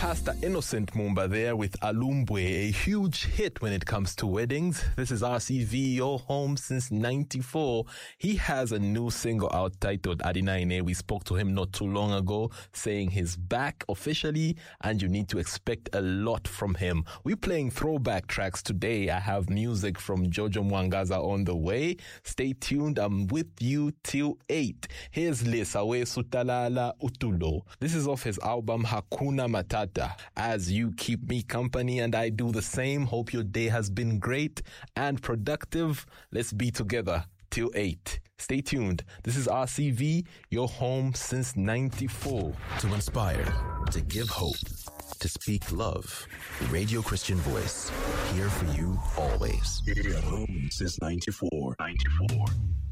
Pastor Innocent Mumba there with Alumbwe, a huge hit when it comes to weddings. This is RCV, your home since 94. He has a new single out titled Adinaine. We spoke to him not too long ago, saying he's back officially and you need to expect a lot from him. We're playing throwback tracks today. I have music from Jojo Mwangaza on the way. Stay tuned. I'm with you till 8. Here's Lesawe Sutalala Utulo. This is off his album Hakuna Matata. As you keep me company and I do the same, hope your day has been great and productive. Let's be together till 8. Stay tuned. This is RCV, your home since 94. To inspire, to give hope, to speak love. Radio Christian Voice, here for you always. Your home since 94.